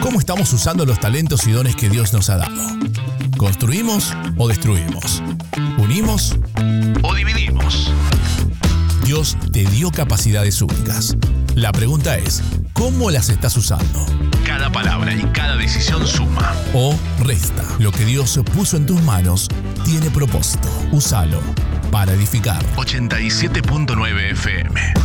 ¿Cómo estamos usando los talentos y dones que Dios nos ha dado? ¿Construimos o destruimos? ¿Unimos o dividimos? Dios te dio capacidades únicas. La pregunta es, ¿cómo las estás usando? Cada palabra y cada decisión suma o resta. Lo que Dios puso en tus manos tiene propósito. Úsalo para edificar. 87.9 FM.